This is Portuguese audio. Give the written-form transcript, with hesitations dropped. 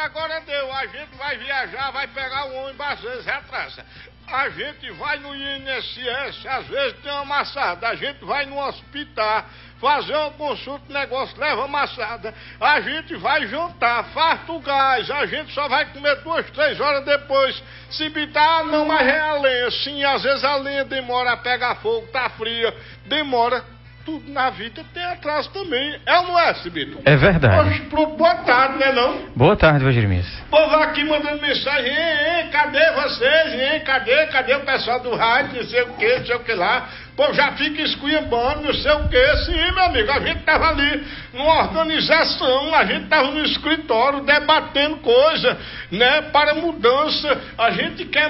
agora deu. A gente vai viajar, vai pegar o ônibus, às vezes atrasa. A gente vai no INSS, às vezes tem uma maçada. A gente vai no hospital, fazer uma consulta, negócio leva maçada. A gente vai jantar, farta o gás. A gente só vai comer 2, 3 horas depois. Se bitar, não, mas é a lenha. Sim, às vezes a lenha demora a pegar fogo, tá fria, demora. Tudo na vida tem atraso também. É ou não é, Cibito? É verdade. Oxe, boa tarde, né não? Boa tarde, Vagirmis. O povo aqui mandando mensagem, cadê vocês, cadê o pessoal do rádio, não sei o que lá. O povo já fica esculhambando, não sei o que. Sim, meu amigo, a gente tava ali numa organização, a gente tava no escritório debatendo coisa, né, para mudança. A gente quer